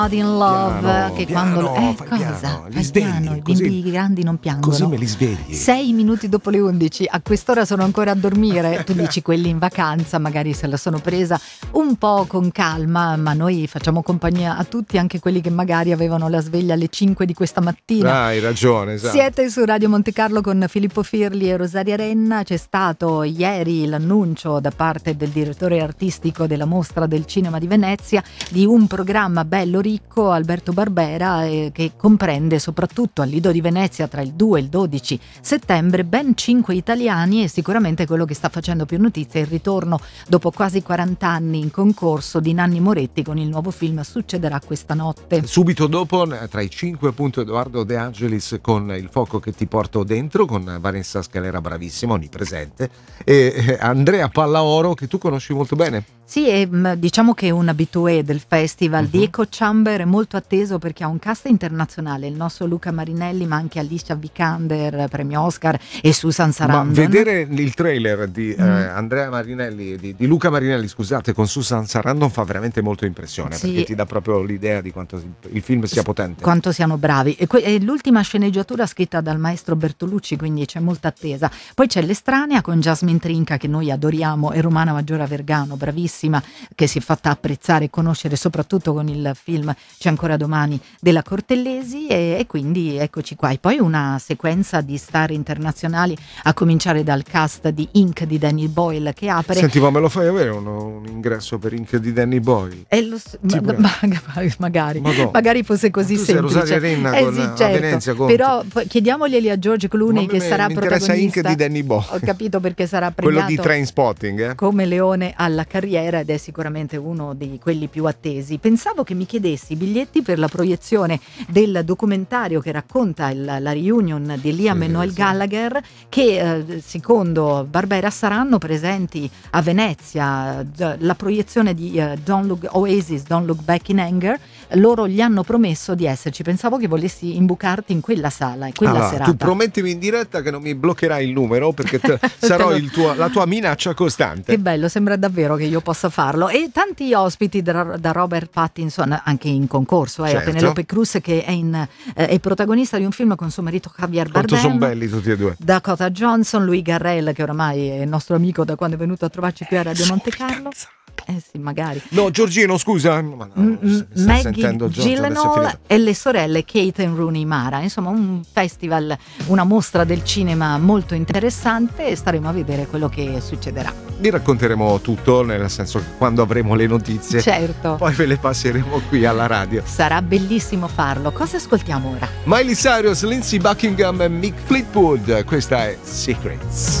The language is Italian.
in Love, che piano, quando fai cosa? piano, li Fai svegli, piano, i così- bimbi grandi non piangono. Così me li svegli. 6 minuti dopo le 11, a quest'ora sono ancora a dormire. Tu dici quelli in vacanza magari se la sono presa un po' con calma, ma noi facciamo compagnia a tutti, anche quelli che magari avevano la sveglia alle 5 di questa mattina. Hai ragione, esatto. Siete su Radio Monte Carlo con Filippo Firli e Rosaria Renna. C'è stato ieri l'annuncio da parte del direttore artistico della Mostra del Cinema di Venezia di un programma bello ricco, Alberto Barbera, che comprende soprattutto al Lido di Venezia tra il 2 e il 12 settembre ben 5 italiani, e sicuramente quello che sta facendo più notizia è il ritorno dopo quasi 40 anni in concorso di Nanni Moretti con il nuovo film Succederà questa notte. Subito dopo, tra i 5 appunto, Edoardo De Angelis con Il fuoco che ti porto dentro, con Vanessa Scalera bravissima, onnipresente, e Andrea Pallaoro, che tu conosci molto bene. Sì, e diciamo che è un habitué del festival di Echo Chamber, è molto atteso perché ha un cast internazionale, il nostro Luca Marinelli, ma anche Alicia Vikander, premio Oscar, e Susan Sarandon. Ma vedere il trailer di Andrea Marinelli, di Luca Marinelli, scusate, con Susan Sarandon fa veramente molto impressione, Sì. perché ti dà proprio l'idea di quanto il film sia potente. Quanto siano bravi. E l'ultima sceneggiatura scritta dal maestro Bertolucci, quindi c'è molta attesa. Poi c'è L'Estranea con Jasmine Trinca, che noi adoriamo, e Romana Maggiora Vergano, bravissima, che si è fatta apprezzare e conoscere soprattutto con il film C'è ancora domani della Cortellesi, e quindi eccoci qua. E poi una sequenza di star internazionali, a cominciare dal cast di Inc. di Danny Boyle, che apre. Senti, ma me lo fai avere un ingresso per Inc. di Danny Boyle? Magari fosse così tu sei semplice. Rosaria Renna con sì, a certo. Venezia, Però chiediamoglieli a George Clooney, che sarà mi interessa protagonista. Inc. di Danny Boyle. Ho capito, perché sarà quello premiato di Trainspotting, come leone alla carriera, ed è sicuramente uno di quelli più attesi. Pensavo che mi chiedessi i biglietti per la proiezione del documentario che racconta la reunion di Liam e Noel Gallagher, che secondo Barbera saranno presenti a Venezia. La proiezione di Oasis, Don't Look Back in Anger, loro gli hanno promesso di esserci. Pensavo che volessi imbucarti in quella sala e quella serata. Tu promettimi in diretta che non mi bloccherai il numero, perché sarò la tua minaccia costante. Che bello, sembra davvero che io possa farlo. E tanti ospiti da Robert Pattinson, anche in concorso, certo. Penelope Cruz, che è protagonista di un film con suo marito Javier Bardem. Quanto sono belli tutti e due. Dakota Johnson, Louis Garrel, che oramai è il nostro amico da quando è venuto a trovarci qui a Radio Monte Carlo. Sì, magari. No, Giorgino, scusa. Maggie Gyllenhaal e le sorelle Kate e Rooney Mara. Insomma, un festival, una mostra del cinema molto interessante, e staremo a vedere quello che succederà. Vi racconteremo tutto, nel senso che quando avremo le notizie, certo, poi ve le passeremo qui alla radio. Sarà bellissimo farlo. Cosa ascoltiamo ora? Miley Cyrus, Lindsey Buckingham e Mick Fleetwood. Questa è Secrets.